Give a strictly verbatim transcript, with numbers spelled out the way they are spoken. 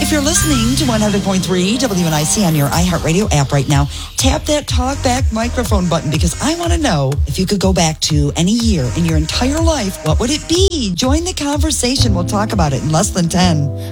If you're listening to one hundred point three W N I C on your iHeartRadio app right now, tap that talkback microphone button because I want to know if you could go back to any year in your entire life, what would it be? Join the conversation. We'll talk about it in less than ten.